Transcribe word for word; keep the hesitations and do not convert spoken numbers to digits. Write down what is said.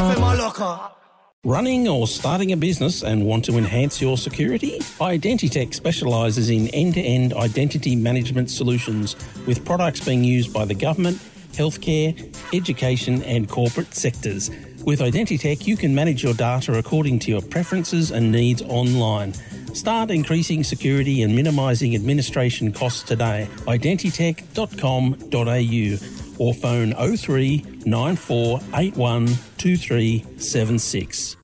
knife in my locker. Running or starting a business and want to enhance your security? Identitech specialises in end-to-end identity management solutions with products being used by the government, healthcare, education and corporate sectors. With Identitech, you can manage your data according to your preferences and needs online. Start increasing security and minimising administration costs today. identitech dot com dot a u or phone oh three nine four eight one two three seven six.